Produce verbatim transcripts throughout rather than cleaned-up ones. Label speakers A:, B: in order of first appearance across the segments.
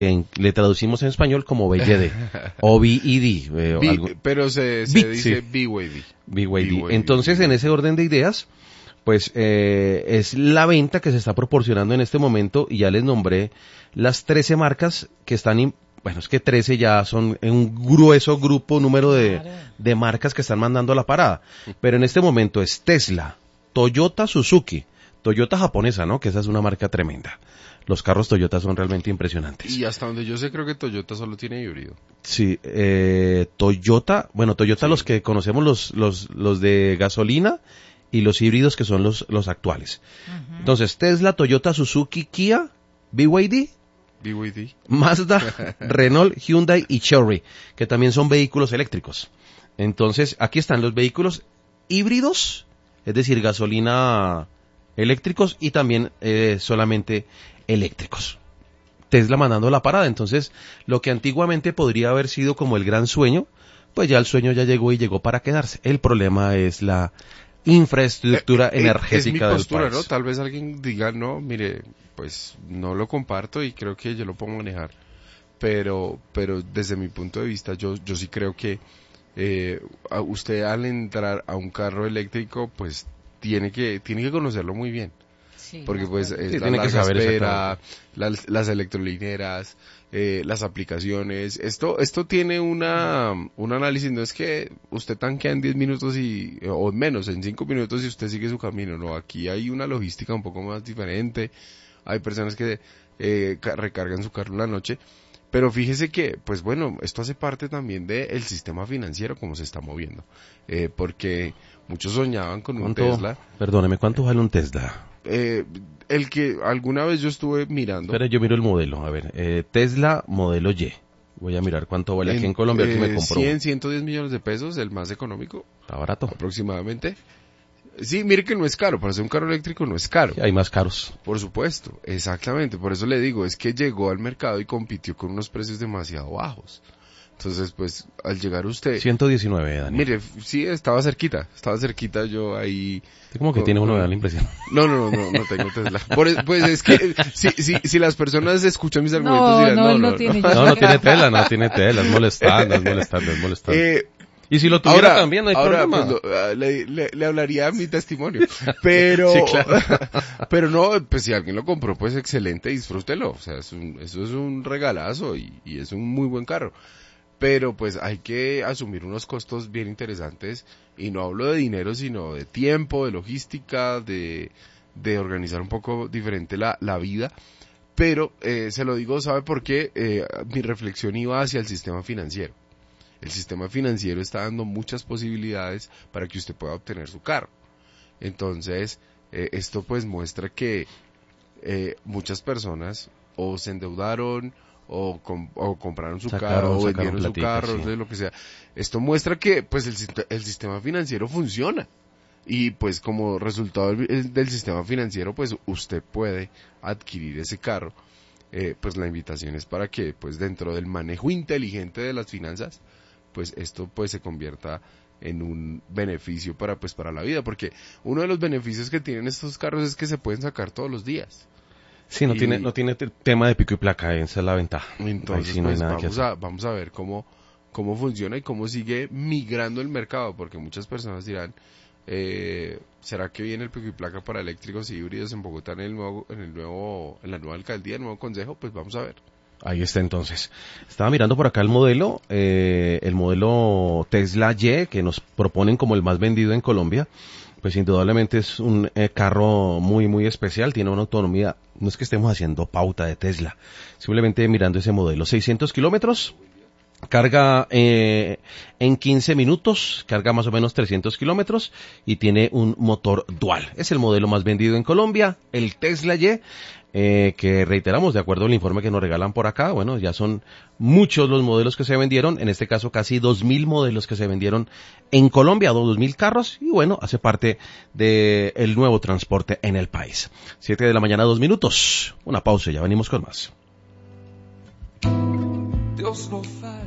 A: en, le traducimos en español como B Y D o B Y D. Eh,
B: B,
A: algo,
B: pero se, se
A: B,
B: dice
A: sí.
B: B Y D.
A: B Y D. Entonces, en ese orden de ideas, pues eh, es la venta que se está proporcionando en este momento y ya les nombré las trece marcas que están, in, bueno, es que trece ya son un grueso grupo, número de, claro. de marcas que están mandando a la parada. Pero en este momento es Tesla, Toyota, Suzuki, Toyota japonesa, ¿no? Que esa es una marca tremenda. Los carros Toyota son realmente impresionantes.
B: Y hasta donde yo sé, creo que Toyota solo tiene híbrido.
A: Sí, eh, Toyota, bueno, Toyota sí. Los que conocemos los, los, los de gasolina y los híbridos que son los, los actuales. Uh-huh. Entonces, Tesla, Toyota, Suzuki, Kia, B Y D,
B: B Y D,
A: Mazda, Renault, Hyundai y Chery, que también son vehículos eléctricos. Entonces, aquí están los vehículos híbridos, es decir, gasolina eléctricos y también eh, solamente eléctricos. Tesla mandando la parada. Entonces, lo que antiguamente podría haber sido como el gran sueño, pues ya el sueño ya llegó y llegó para quedarse. El problema es la infraestructura eh, energética
B: es mi postura,
A: del país.
B: ¿no? Tal vez alguien diga, no, mire, pues no lo comparto y creo que yo lo puedo manejar. Pero, pero desde mi punto de vista, yo, yo sí creo que eh, a usted al entrar a un carro eléctrico, pues tiene que, tiene que conocerlo muy bien. Sí, porque pues es sí, la larga espera, las, las electrolineras, eh, las aplicaciones, esto esto tiene una un análisis, no es que usted tanquea en diez minutos y o menos, en cinco minutos y usted sigue su camino, no, aquí hay una logística un poco más diferente, hay personas que eh, recargan su carro en la noche, pero fíjese que, pues bueno, esto hace parte también del sistema financiero como se está moviendo, eh, porque muchos soñaban con un Tesla.
A: Perdóneme, ¿cuánto vale un Tesla?
B: Eh, el que alguna vez yo estuve mirando.
A: Espera, yo miro el modelo, a ver, eh, Tesla modelo Y. Voy a mirar cuánto vale en, aquí en Colombia, eh, que me compró.
B: cien, ciento diez millones de pesos, el más económico.
A: Está barato.
B: Aproximadamente. Sí, mire que no es caro, para ser un carro eléctrico no es caro.
A: Sí, hay más caros.
B: Por supuesto, exactamente, por eso le digo, es que llegó al mercado y compitió con unos precios demasiado bajos. Entonces, pues, al llegar usted...
A: ciento diecinueve, Dani.
B: Mire, sí, estaba cerquita, estaba cerquita yo ahí...
A: Como que con, tiene uno, da la impresión.
B: No, no, no, no, no tengo Tesla. Por, pues es que, si, si, si las personas escuchan mis argumentos
C: no,
B: dirán,
C: no,
B: no,
C: no,
B: no,
C: tiene
A: no. No, no tiene Tesla, no tiene Tesla, es molestando, es molestando, es molestando. Eh, y si lo tuviera
B: ahora,
A: también, no hay
B: ahora,
A: problema.
B: Pues, lo, le, le, le hablaría a mi testimonio. Pero,
A: sí, claro.
B: pero no, pues si alguien lo compró, pues excelente, disfrútelo. O sea, es un, eso es un regalazo y, y es un muy buen carro. Pero pues hay que asumir unos costos bien interesantes y no hablo de dinero sino de tiempo, de logística, de, de organizar un poco diferente la, la vida. Pero eh, se lo digo, ¿sabe por qué? Eh, mi reflexión iba hacia el sistema financiero. El sistema financiero está dando muchas posibilidades para que usted pueda obtener su carro. Entonces, eh, esto pues muestra que eh, muchas personas o se endeudaron o, com, o compraron su sacaron, carro o vendieron platica, su carro, sí. Lo que sea. Esto muestra que pues el, el sistema financiero funciona y pues como resultado del, del sistema financiero pues usted puede adquirir ese carro. Eh, pues la invitación es para que pues dentro del manejo inteligente de las finanzas pues esto pues se convierta en un beneficio para pues para la vida, porque uno de los beneficios que tienen estos carros es que se pueden sacar todos los días.
A: Sí, no y, tiene no tiene tema de pico y placa, esa es la ventaja.
B: Entonces, sí, no pues, vamos a vamos a ver cómo cómo funciona y cómo sigue migrando el mercado, porque muchas personas dirán, eh, ¿será que viene el pico y placa para eléctricos y híbridos en Bogotá en el nuevo en el nuevo en la nueva alcaldía, el nuevo consejo? Pues vamos a ver.
A: Ahí está entonces. Estaba mirando por acá el modelo, eh, el modelo Tesla Y, que nos proponen como el más vendido en Colombia. Pues indudablemente es un eh, carro muy, muy especial, tiene una autonomía, no es que estemos haciendo pauta de Tesla, simplemente mirando ese modelo, seiscientos kilómetros, carga eh, en quince minutos, carga más o menos trescientos kilómetros y tiene un motor dual. Es el modelo más vendido en Colombia, el Tesla Y, eh, que reiteramos, de acuerdo al informe que nos regalan por acá, bueno, ya son muchos los modelos que se vendieron, en este caso casi dos mil modelos que se vendieron en Colombia, dos mil carros, y bueno, hace parte de el nuevo transporte en el país. Siete de la mañana, dos minutos, una pausa y ya venimos con más.
D: Dios no falla.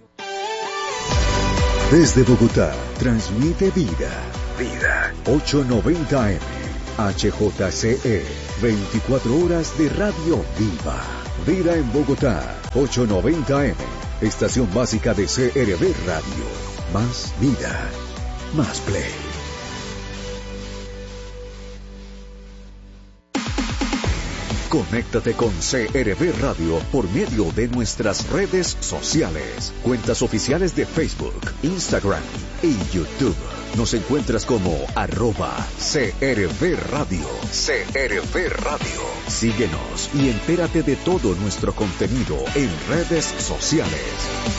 E: Desde Bogotá, transmite Vida, Vida, ochocientos noventa M, H J C E, veinticuatro horas de radio viva. Vida en Bogotá, ochocientos noventa eme, estación básica de C R V Radio. Más vida, más play. Conéctate con C R V Radio por medio de nuestras redes sociales, cuentas oficiales de Facebook, Instagram y YouTube. Nos encuentras como arroba C R V Radio. C R V Radio. Síguenos y entérate de todo nuestro contenido en redes sociales.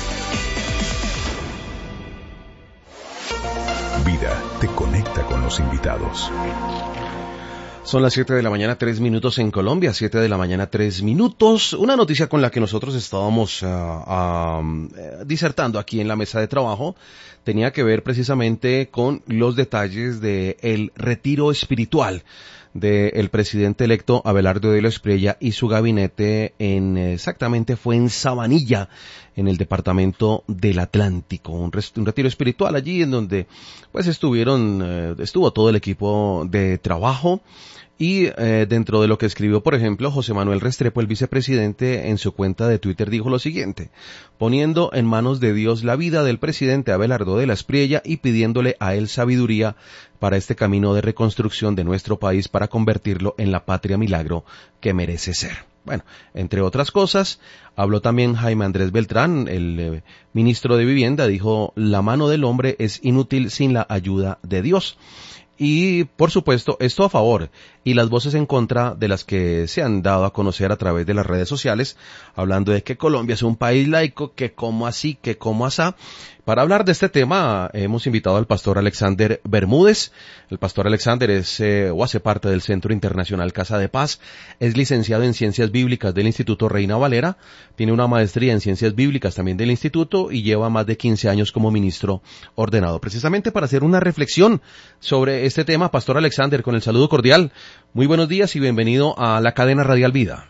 E: Vida te conecta con los invitados.
A: Son las siete de la mañana, tres minutos en Colombia, siete de la mañana, tres minutos. Una noticia con la que nosotros estábamos uh, uh, disertando aquí en la mesa de trabajo tenía que ver precisamente con los detalles del retiro espiritual del presidente electo Abelardo de la Espriella y su gabinete en, exactamente fue en Sabanilla, en el departamento del Atlántico, un, res, un retiro espiritual allí en donde pues estuvieron, eh, estuvo todo el equipo de trabajo. Y eh, dentro de lo que escribió, por ejemplo, José Manuel Restrepo, el vicepresidente, en su cuenta de Twitter dijo lo siguiente: poniendo en manos de Dios la vida del presidente Abelardo de la Espriella y pidiéndole a él sabiduría para este camino de reconstrucción de nuestro país para convertirlo en la patria milagro que merece ser. Bueno, entre otras cosas, habló también Jaime Andrés Beltrán, el eh, ministro de Vivienda, dijo: la mano del hombre es inútil sin la ayuda de Dios. Y, por supuesto, esto a favor y las voces en contra de las que se han dado a conocer a través de las redes sociales, hablando de que Colombia es un país laico, que como así, que como asá. Para hablar de este tema hemos invitado al pastor Alexander Bermúdez. El pastor Alexander es eh, o hace parte del Centro Internacional Casa de Paz, es licenciado en Ciencias Bíblicas del Instituto Reina Valera, tiene una maestría en Ciencias Bíblicas también del Instituto y lleva más de quince años como ministro ordenado. Precisamente para hacer una reflexión sobre este tema, pastor Alexander, con el saludo cordial, muy buenos días y bienvenido a la cadena Radial Vida.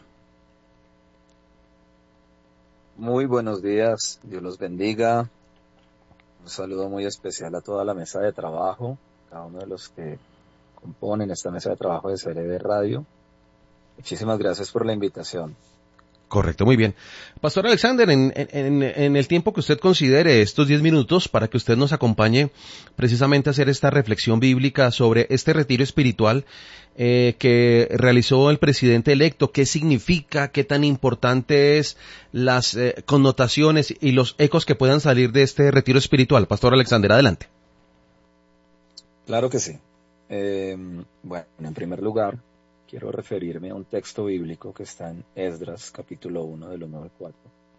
C: Muy buenos días, Dios los bendiga. Un saludo muy especial a toda la mesa de trabajo, cada uno de los que componen esta mesa de trabajo de C R V Radio. Muchísimas gracias por la invitación.
A: Correcto, muy bien. Pastor Alexander, en, en, en el tiempo que usted considere estos diez minutos para que usted nos acompañe precisamente a hacer esta reflexión bíblica sobre este retiro espiritual eh, que realizó el presidente electo, qué significa, qué tan importante es, las eh, connotaciones y los ecos que puedan salir de este retiro espiritual. Pastor Alexander, adelante.
C: Claro que sí. Eh, bueno, en primer lugar, quiero referirme a un texto bíblico que está en Esdras, capítulo uno, del uno al cuatro.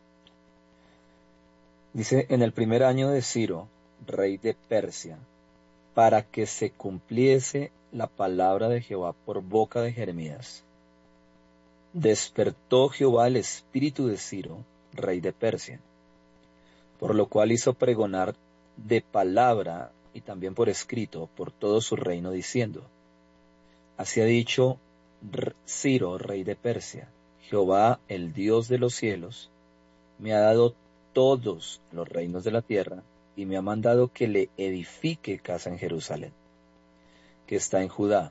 C: Dice: en el primer año de Ciro, rey de Persia, para que se cumpliese la palabra de Jehová por boca de Jeremías, despertó Jehová el espíritu de Ciro, rey de Persia, por lo cual hizo pregonar de palabra y también por escrito por todo su reino, diciendo: así ha dicho Ciro, rey de Persia: Jehová, el Dios de los cielos, me ha dado todos los reinos de la tierra y me ha mandado que le edifique casa en Jerusalén, que está en Judá.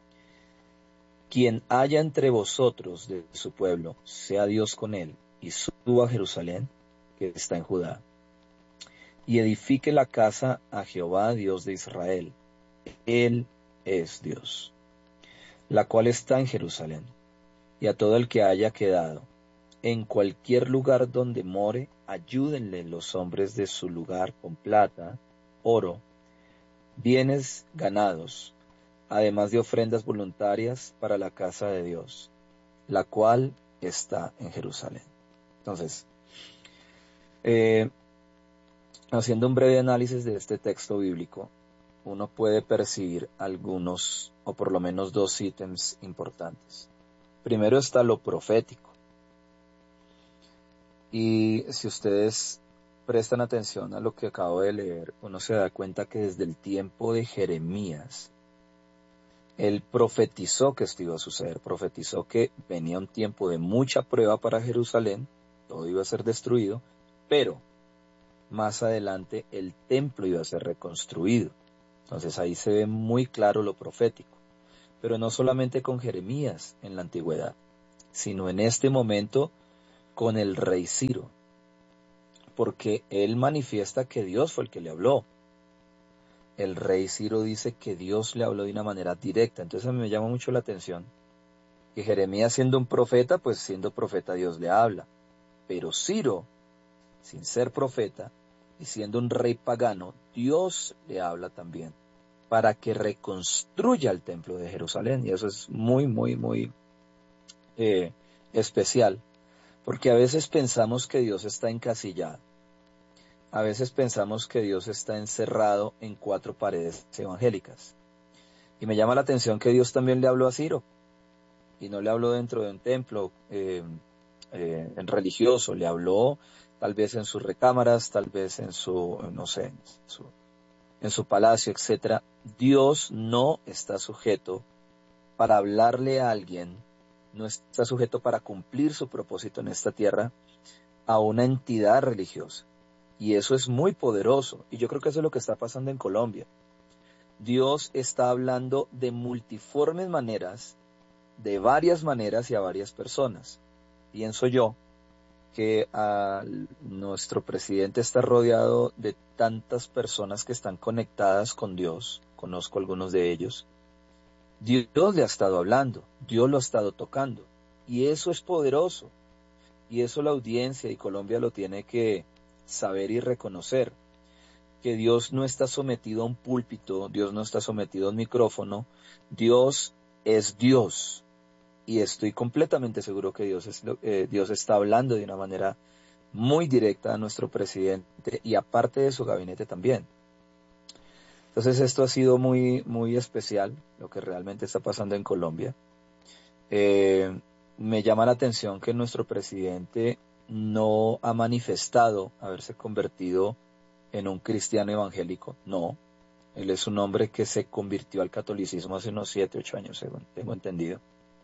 C: Quien haya entre vosotros de su pueblo, sea Dios con él, y suba a Jerusalén, que está en Judá, y edifique la casa a Jehová, Dios de Israel. Él es Dios, la cual está en Jerusalén, y a todo el que haya quedado en cualquier lugar donde more, ayúdenle los hombres de su lugar con plata, oro, bienes ganados, además de ofrendas voluntarias para la casa de Dios, la cual está en Jerusalén. Entonces, eh, haciendo un breve análisis de este texto bíblico, uno puede percibir algunos, o por lo menos dos ítems importantes. Primero está lo profético. Y si ustedes prestan atención a lo que acabo de leer, uno se da cuenta que desde el tiempo de Jeremías, él profetizó que esto iba a suceder, profetizó que venía un tiempo de mucha prueba para Jerusalén, todo iba a ser destruido, pero más adelante el templo iba a ser reconstruido. Entonces ahí se ve muy claro lo profético, pero no solamente con Jeremías en la antigüedad, sino en este momento con el rey Ciro, porque él manifiesta que Dios fue el que le habló. El rey Ciro dice que Dios le habló de una manera directa. Entonces a mí me llama mucho la atención que Jeremías, siendo un profeta, pues siendo profeta Dios le habla. Pero Ciro, sin ser profeta y siendo un rey pagano, Dios le habla también para que reconstruya el templo de Jerusalén. Y eso es muy, muy, muy eh, especial, porque a veces pensamos que Dios está encasillado. A veces pensamos que Dios está encerrado en cuatro paredes evangélicas. Y me llama la atención que Dios también le habló a Ciro. Y no le habló dentro de un templo eh, eh, en religioso. Le habló tal vez en sus recámaras, tal vez en su, no sé, en su, en su palacio, etcétera. Dios no está sujeto para hablarle a alguien, no está sujeto para cumplir su propósito en esta tierra a una entidad religiosa. Y eso es muy poderoso. Y yo creo que eso es lo que está pasando en Colombia. Dios está hablando de multiformes maneras, de varias maneras y a varias personas. Pienso yo que a nuestro presidente está rodeado de tantas personas que están conectadas con Dios. Conozco algunos de ellos. Dios le ha estado hablando, Dios lo ha estado tocando. Y eso es poderoso. Y eso la audiencia y Colombia lo tiene que saber y reconocer, que Dios no está sometido a un púlpito, Dios no está sometido a un micrófono, Dios es Dios, y estoy completamente seguro que Dios, es, eh, Dios está hablando de una manera muy directa a nuestro presidente y aparte de su gabinete también. Entonces esto ha sido muy, muy especial, lo que realmente está pasando en Colombia. Eh, me llama la atención que nuestro presidente no ha manifestado haberse convertido en un cristiano evangélico, no. Él es un hombre que se convirtió al catolicismo hace unos siete, ocho años, según tengo entendido.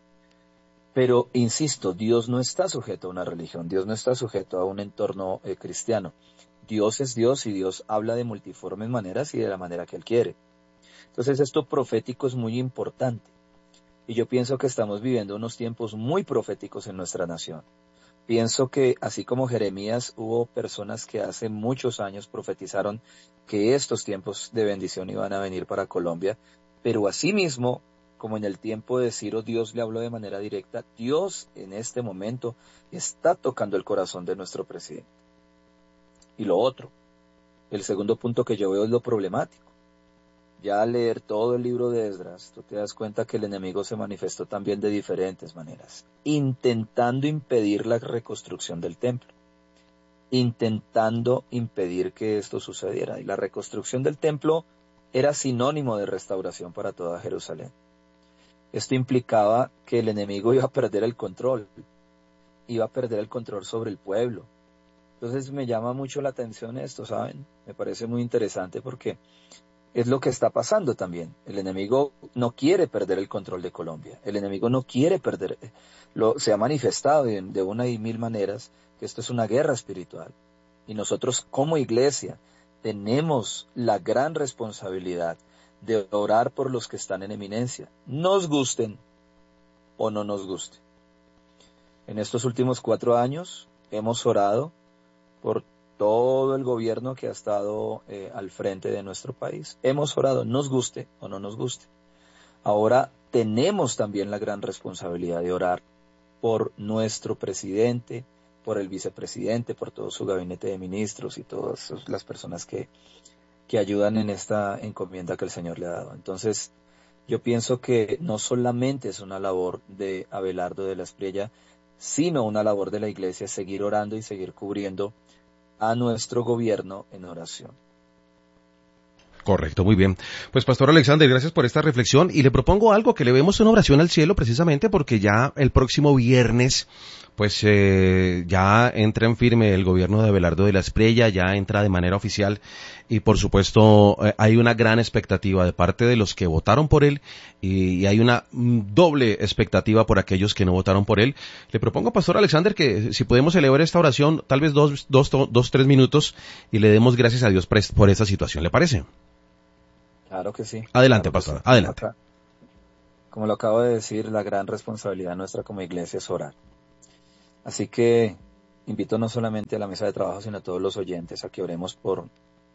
C: Pero, insisto, Dios no está sujeto a una religión, Dios no está sujeto a un entorno eh, cristiano. Dios es Dios y Dios habla de multiformes maneras y de la manera que Él quiere. Entonces esto profético es muy importante. Y yo pienso que estamos viviendo unos tiempos muy proféticos en nuestra nación. Pienso que así como Jeremías, hubo personas que hace muchos años profetizaron que estos tiempos de bendición iban a venir para Colombia, pero asimismo, como en el tiempo de Ciro, Dios le habló de manera directa, Dios en este momento está tocando el corazón de nuestro presidente. Y lo otro, el segundo punto que yo veo es lo problemático. Ya al leer todo el libro de Esdras, tú te das cuenta que el enemigo se manifestó también de diferentes maneras, intentando impedir la reconstrucción del templo, intentando impedir que esto sucediera. Y la reconstrucción del templo era sinónimo de restauración para toda Jerusalén. Esto implicaba que el enemigo iba a perder el control, iba a perder el control sobre el pueblo. Entonces me llama mucho la atención esto, ¿saben? Me parece muy interesante porque es lo que está pasando también. El enemigo no quiere perder el control de Colombia. El enemigo no quiere perder. Lo, se ha manifestado de, de una y mil maneras que esto es una guerra espiritual. Y nosotros como iglesia tenemos la gran responsabilidad de orar por los que están en eminencia. Nos gusten o no nos gusten. En estos últimos cuatro años hemos orado por todo el gobierno que ha estado eh, al frente de nuestro país. Hemos orado, nos guste o no nos guste. Ahora tenemos también la gran responsabilidad de orar por nuestro presidente, por el vicepresidente, por todo su gabinete de ministros y todas las personas que, que ayudan en esta encomienda que el Señor le ha dado. Entonces, yo pienso que no solamente es una labor de Abelardo de la Espriella, sino una labor de la iglesia seguir orando y seguir cubriendo a nuestro gobierno en oración.
A: Correcto, muy bien. Pues Pastor Alexander, gracias por esta reflexión y le propongo algo, que le vemos una oración al cielo precisamente porque ya el próximo viernes pues eh, ya entra en firme el gobierno de Abelardo de la Espriella, ya entra de manera oficial y por supuesto eh, hay una gran expectativa de parte de los que votaron por él y, y hay una mm, doble expectativa por aquellos que no votaron por él. Le propongo, Pastor Alexander, que si podemos elevar esta oración tal vez dos, dos, dos, tres minutos y le demos gracias a Dios por, por esta situación, ¿le parece?
C: Claro que sí.
A: Adelante,
C: claro
A: pastor,
C: sí.
A: adelante.
C: Como, como lo acabo de decir, la gran responsabilidad nuestra como iglesia es orar. Así que invito no solamente a la mesa de trabajo, sino a todos los oyentes a que oremos por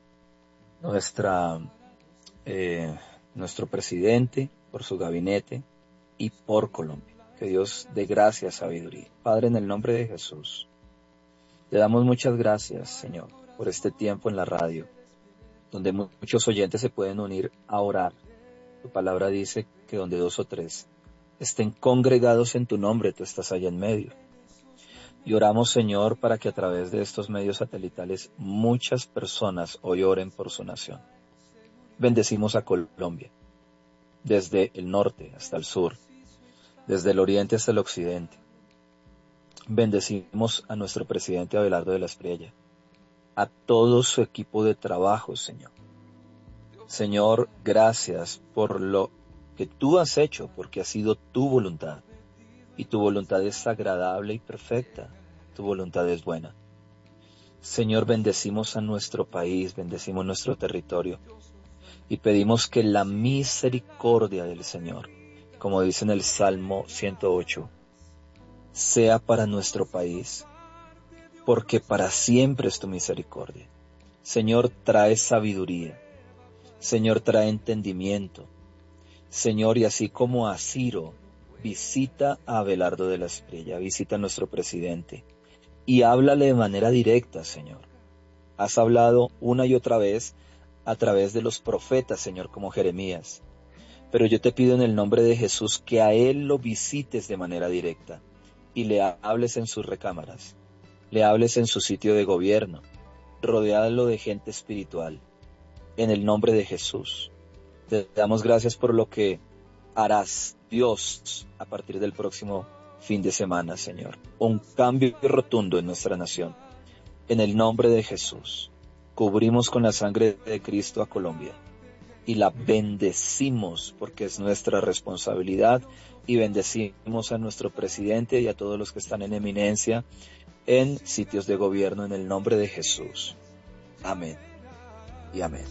C: nuestra, eh, nuestro presidente, por su gabinete y por Colombia. Que Dios dé gracia, sabiduría. Padre, en el nombre de Jesús, te damos muchas gracias, Señor, por este tiempo en la radio, donde muchos oyentes se pueden unir a orar. Tu palabra dice que donde dos o tres estén congregados en tu nombre, tú estás allá en medio. Y oramos, Señor, para que a través de estos medios satelitales muchas personas hoy oren por su nación. Bendecimos a Colombia, desde el norte hasta el sur, desde el oriente hasta el occidente. Bendecimos a nuestro presidente Abelardo de la Espriella, a todo su equipo de trabajo, Señor. Señor, gracias por lo que tú has hecho, porque ha sido tu voluntad. Y tu voluntad es agradable y perfecta. Tu voluntad es buena. Señor, bendecimos a nuestro país, bendecimos nuestro territorio. Y pedimos que la misericordia del Señor, como dice en el Salmo ciento ocho, sea para nuestro país, porque para siempre es tu misericordia. Señor, trae sabiduría. Señor, trae entendimiento. Señor, y así como a Ciro, visita a Abelardo de la Espriella, visita a nuestro presidente y háblale de manera directa, Señor. Has hablado una y otra vez a través de los profetas, Señor, como Jeremías. Pero yo te pido en el nombre de Jesús que a él lo visites de manera directa y le hables en sus recámaras, le hables en su sitio de gobierno, rodeadlo de gente espiritual. En el nombre de Jesús, te damos gracias por lo que harás, Dios, a partir del próximo fin de semana, Señor. Un cambio rotundo en nuestra nación. En el nombre de Jesús, cubrimos con la sangre de Cristo a Colombia y la bendecimos porque es nuestra responsabilidad, y bendecimos a nuestro presidente y a todos los que están en eminencia en sitios de gobierno en el nombre de Jesús. Amén y amén.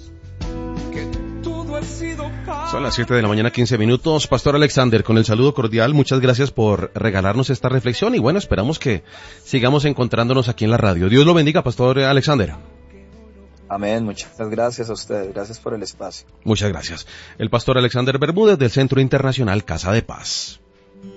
A: Son las siete de la mañana, quince minutos. Pastor Alexander, con el saludo cordial, muchas gracias por regalarnos esta reflexión y bueno, esperamos que sigamos encontrándonos aquí en la radio. Dios lo bendiga, Pastor Alexander.
C: Amén, muchas gracias a ustedes, gracias por el espacio.
A: Muchas gracias. El Pastor Alexander Bermúdez del Centro Internacional Casa de Paz.